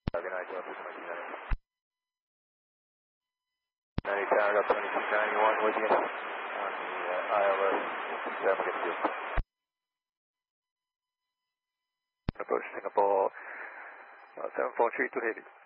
Good night, Delta 2291. 90 tower, up 2291 with you on the ILS 7, get you. Approach Singapore 743 to heavy.